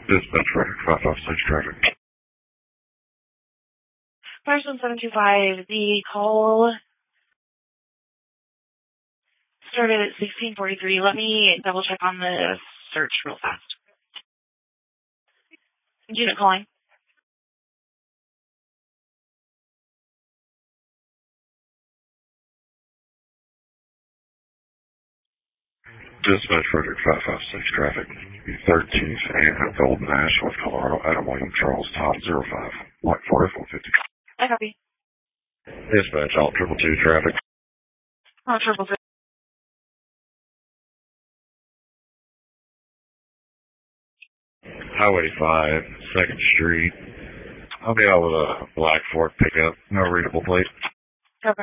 Dispatch record 556 traffic. Person 725, the call started at 16:43. Let me double check on the search real fast. Unit calling. Dispatch record 556 traffic. 13th and Golden Ash, West Colorado, Adam William Charles Todd 05. White 4450. I copy. Dispatch alt 222 traffic. 222. Highway 5, 2nd Street. I'll be out with a black Ford pickup, no readable plate.